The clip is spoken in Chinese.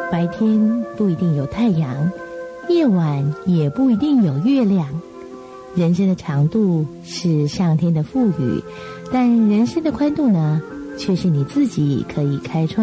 白天不一定有太阳，夜晚也不一定有月亮。人生的长度是上天的赋予，但人生的宽度呢，却是你自己可以开创。